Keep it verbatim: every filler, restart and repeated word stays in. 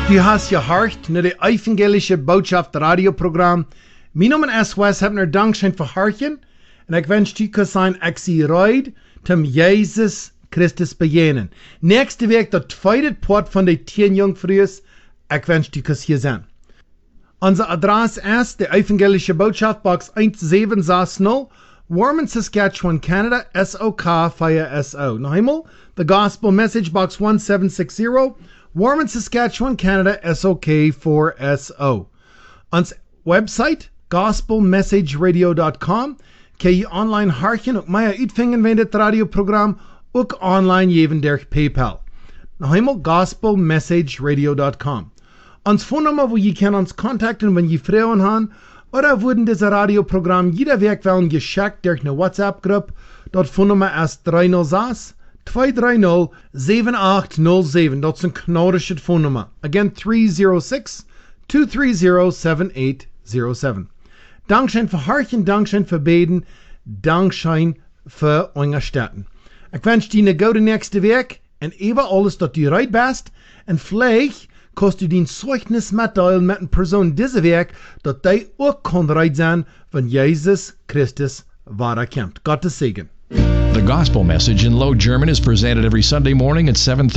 Du hast gehört naar de evangelische boodschap radioprogram. Mijn naam is Wes, heb naar dankzij voor hartje. En ik wens u zijn actie om Jezus Christus begenen. Nächste week dat tweede part van de tien jongvrouwen. Ik wens u hier zijn. Onze adres is de evangelische boodschap, box one seven six zero, Warman, Saskatchewan, Canada, S O K five S O. Nog eenmaal, the Gospel Message, box one seven six zero, Warman, Saskatchewan, Canada, S O K four S O. Ons website, gospel message radio dot com, kan je online hartjen ook mij uitvingen van dit radioprogram, ook online geven door PayPal. Nog eenmaal, gospel message radio dot com. Ons phonenummer, wo je kan ons contacten, wenn je vragen haben, oder wurden deze radioprogram jeder week wel geschickt durch eine WhatsApp-groep. Dat phonenummer is three oh six, two three zero, seven eight zero seven. Dat is een knarische phonenummer. Again, three oh six, two three zero, seven eight zero seven. Dankschein für hartjen, dankschein für beden, dankschein für ondersteunen. Ik wens je een goede nächste week en even alles dat u right best. En vielleicht kannst du dein Zeugnis mitteilen mit einer Person diese Weg, dass die auch kann right sein, wenn Jesus Christus wiederkommt. Gottes Segen. The Gospel Message in Low German is presented every Sunday morning at seven thirty.